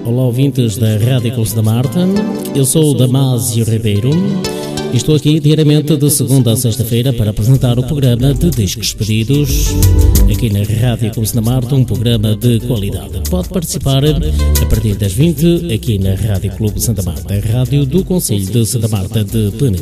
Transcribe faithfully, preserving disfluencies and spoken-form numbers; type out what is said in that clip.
olá ouvintes da Rádio Clube da Marta. Eu sou o Damásio Ribeiro e estou aqui diariamente de segunda a sexta-feira para apresentar o programa de discos pedidos aqui na Rádio Clube da Marta, um programa de qualidade. Pode participar a partir das vinte aqui na Rádio Clube Santa Marta, a rádio do Concelho de Santa Marta de Penedo.